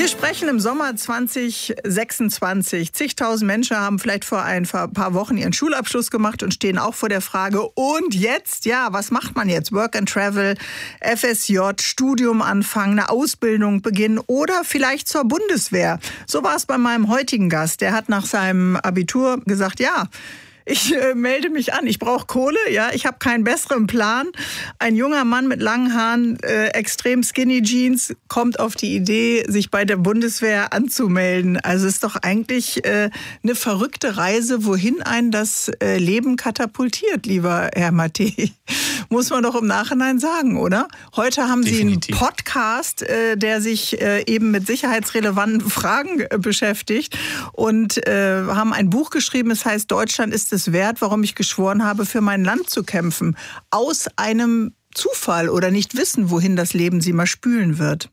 Wir sprechen im Sommer 2026. Zigtausend Menschen haben vielleicht vor ein paar Wochen ihren Schulabschluss gemacht und stehen auch vor der Frage, und jetzt? Ja, was macht man jetzt? Work and Travel, FSJ, Studium anfangen, eine Ausbildung beginnen oder vielleicht zur Bundeswehr. So war es bei meinem heutigen Gast. Der hat nach seinem Abitur gesagt, ja, ich melde mich an, ich brauche Kohle, ja, ich habe keinen besseren Plan. Ein junger Mann mit langen Haaren, extrem skinny Jeans, kommt auf die Idee, sich bei der Bundeswehr anzumelden. Also ist doch eigentlich eine verrückte Reise, wohin einen das Leben katapultiert, lieber Herr Mattei. Muss man doch im Nachhinein sagen, oder? Heute haben Definitiv. Sie einen Podcast, der sich eben mit sicherheitsrelevanten Fragen beschäftigt und haben ein Buch geschrieben, es heißt Deutschland ist es wert, warum ich geschworen habe, für mein Land zu kämpfen. Aus einem Zufall oder nicht wissen, wohin das Leben Sie mal spülen wird.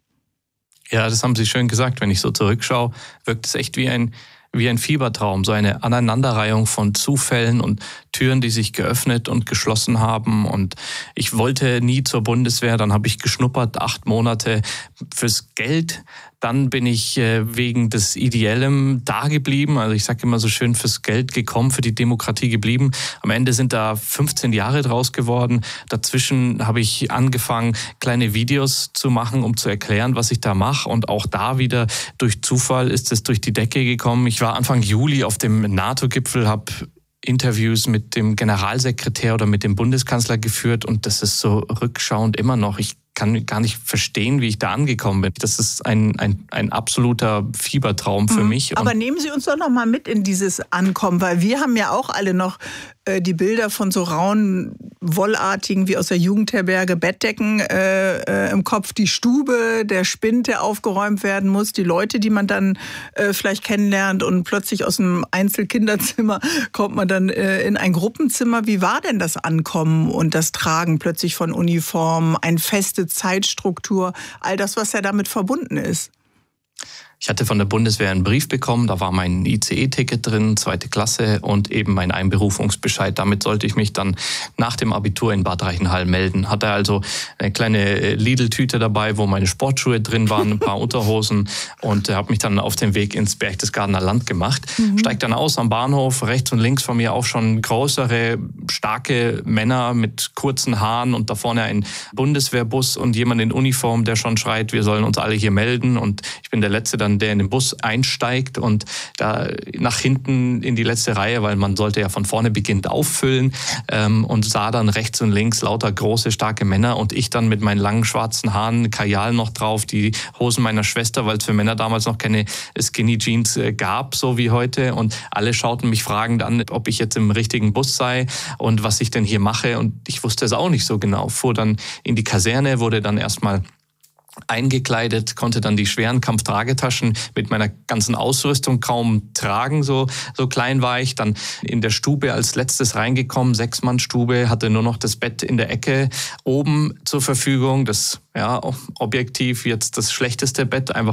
Ja, das haben Sie schön gesagt. Wenn ich so zurückschaue, wirkt es echt wie ein Fiebertraum, so eine Aneinanderreihung von Zufällen und Türen, die sich geöffnet und geschlossen haben. Und ich wollte nie zur Bundeswehr, dann habe ich geschnuppert, 8 Monate fürs Geld. Dann bin ich wegen des Ideellem da geblieben. Also ich sage immer so schön, fürs Geld gekommen, für die Demokratie geblieben. Am Ende sind da 15 Jahre draus geworden. Dazwischen habe ich angefangen, kleine Videos zu machen, um zu erklären, was ich da mache. Und auch da wieder durch Zufall ist es durch die Decke gekommen. Ich war Anfang Juli auf dem NATO-Gipfel, habe Interviews mit dem Generalsekretär oder mit dem Bundeskanzler geführt. Und das ist so rückschauend immer noch. Ich kann gar nicht verstehen, wie ich da angekommen bin. Das ist ein absoluter Fiebertraum für mich. Aber nehmen Sie uns doch noch mal mit in dieses Ankommen, weil wir haben ja auch alle noch die Bilder von so rauen, wollartigen, wie aus der Jugendherberge, Bettdecken im Kopf, die Stube, der Spind, der aufgeräumt werden muss, die Leute, die man dann vielleicht kennenlernt und plötzlich aus einem Einzelkinderzimmer kommt man dann in ein Gruppenzimmer. Wie war denn das Ankommen und das Tragen plötzlich von Uniformen, eine feste Zeitstruktur, all das, was ja damit verbunden ist? Ich hatte von der Bundeswehr einen Brief bekommen, da war mein ICE-Ticket drin, 2. Klasse und eben mein Einberufungsbescheid. Damit sollte ich mich dann nach dem Abitur in Bad Reichenhall melden. Hatte also eine kleine Lidl-Tüte dabei, wo meine Sportschuhe drin waren, ein paar Unterhosen und habe mich dann auf den Weg ins Berchtesgadener Land gemacht. Steig dann aus am Bahnhof, rechts und links von mir auch schon größere, starke Männer mit kurzen Haaren und da vorne ein Bundeswehrbus und jemand in Uniform, der schon schreit, wir sollen uns alle hier melden und ich bin der Letzte dann, der in den Bus einsteigt und da nach hinten in die letzte Reihe, weil man sollte ja von vorne beginnend auffüllen und sah dann rechts und links lauter große, starke Männer und ich dann mit meinen langen schwarzen Haaren, Kajal noch drauf, die Hosen meiner Schwester, weil es für Männer damals noch keine Skinny Jeans gab, so wie heute und alle schauten mich fragend an, ob ich jetzt im richtigen Bus sei und was ich denn hier mache und ich wusste es auch nicht so genau. Fuhr dann in die Kaserne, wurde dann erstmal eingekleidet, konnte dann die schweren Kampftragetaschen mit meiner ganzen Ausrüstung kaum tragen, so klein war ich. Dann in der Stube als letztes reingekommen, 6-Mann-Stube, hatte nur noch das Bett in der Ecke oben zur Verfügung. Das, ja, objektiv jetzt das schlechteste Bett, einfach